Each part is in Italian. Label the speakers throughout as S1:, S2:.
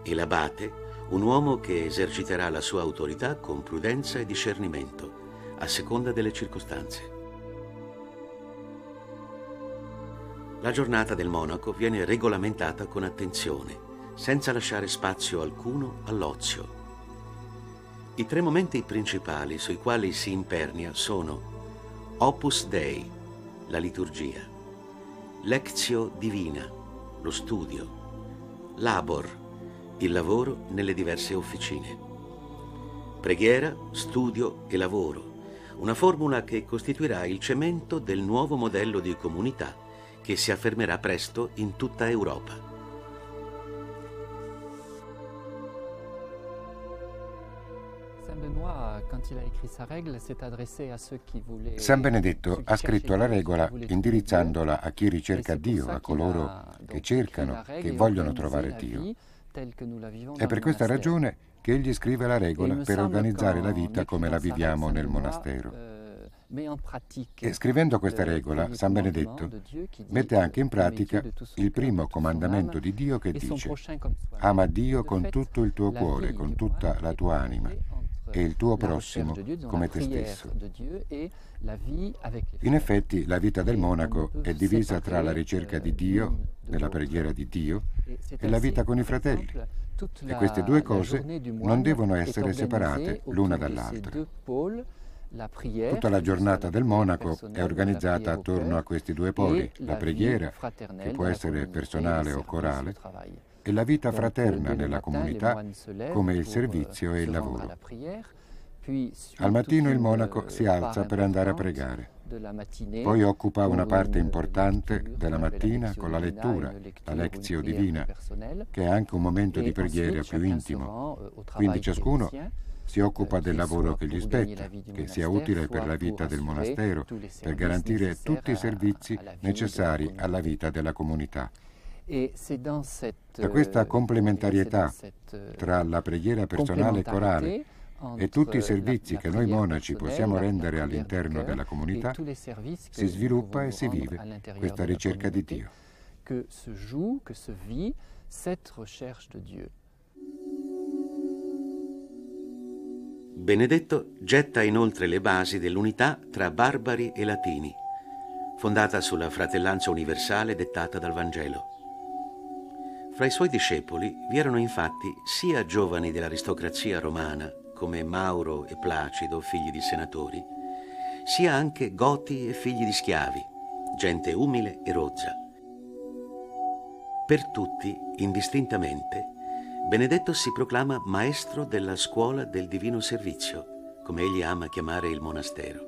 S1: e l'abate un uomo che eserciterà la sua autorità con prudenza e discernimento, a seconda delle circostanze. La giornata del monaco viene regolamentata con attenzione, senza lasciare spazio alcuno all'ozio. I 3 momenti principali sui quali si impernia sono Opus Dei, la liturgia, Lectio Divina, lo studio, Labor, il lavoro nelle diverse officine. Preghiera, studio e lavoro, una formula che costituirà il cemento del nuovo modello di comunità che si affermerà presto in tutta Europa.
S2: San Benedetto ha scritto la regola indirizzandola a chi ricerca Dio, a coloro che cercano, che vogliono trovare Dio. È per questa ragione che egli scrive la regola per organizzare la vita come la viviamo nel monastero. E scrivendo questa regola, San Benedetto mette anche in pratica il primo comandamento di Dio che dice: ama Dio con tutto il tuo cuore, con tutta la tua anima, e il tuo prossimo come te stesso. In effetti, la vita del monaco è divisa tra la ricerca di Dio, nella preghiera di Dio, e la vita con i fratelli. E queste 2 cose non devono essere separate l'una dall'altra. Tutta la giornata del monaco è organizzata attorno a questi 2 poli: la preghiera, che può essere personale o corale, e la vita fraterna nella comunità, come il servizio e il lavoro. Al mattino il monaco si alza per andare a pregare. Poi occupa una parte importante della mattina con la lettura, la Lectio Divina, che è anche un momento di preghiera più intimo. Quindi ciascuno si occupa del lavoro che gli spetta, che sia utile per la vita del monastero, per garantire tutti i servizi necessari alla vita della comunità. Da questa complementarietà tra la preghiera personale e corale e tutti i servizi che noi monaci possiamo rendere all'interno della comunità, si sviluppa e si vive questa ricerca di Dio.
S1: Benedetto getta inoltre le basi dell'unità tra barbari e latini, fondata sulla fratellanza universale dettata dal Vangelo. Fra i suoi discepoli vi erano infatti sia giovani dell'aristocrazia romana, come Mauro e Placido, figli di senatori, sia anche goti e figli di schiavi, gente umile e rozza. Per tutti, indistintamente, Benedetto si proclama maestro della scuola del divino servizio, come egli ama chiamare il monastero.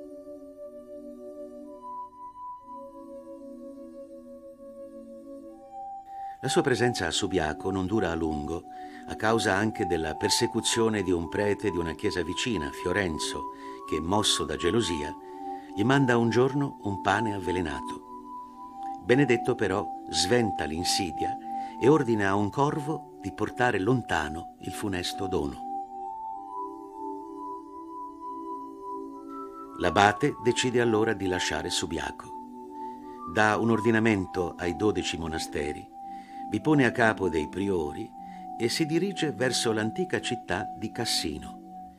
S1: La sua presenza a Subiaco non dura a lungo, a causa anche della persecuzione di un prete di una chiesa vicina, Fiorenzo, che, mosso da gelosia, gli manda un giorno un pane avvelenato. Benedetto però sventa l'insidia e ordina a un corvo di portare lontano il funesto dono. L'abate decide allora di lasciare Subiaco. Dà un ordinamento ai 12 monasteri, vi pone a capo dei priori e si dirige verso l'antica città di Cassino.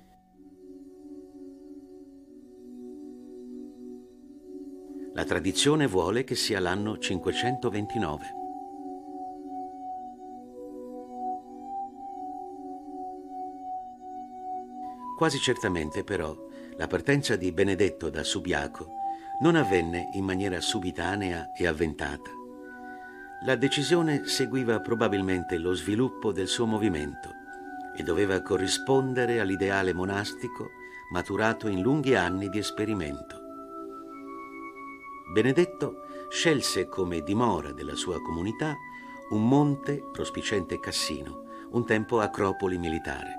S1: La tradizione vuole che sia l'anno 529. Quasi certamente, però, la partenza di Benedetto da Subiaco non avvenne in maniera subitanea e avventata. La decisione seguiva probabilmente lo sviluppo del suo movimento e doveva corrispondere all'ideale monastico maturato in lunghi anni di esperimento. Benedetto scelse come dimora della sua comunità un monte prospiciente Cassino, un tempo acropoli militare.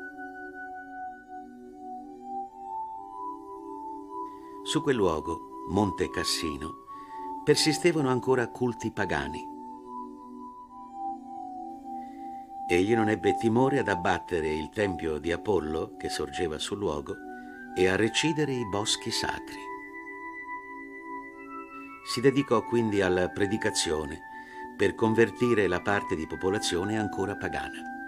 S1: Su quel luogo, Monte Cassino, persistevano ancora culti pagani. Egli non ebbe timore ad abbattere il tempio di Apollo che sorgeva sul luogo e a recidere i boschi sacri. Si dedicò quindi alla predicazione, per convertire la parte di popolazione ancora pagana.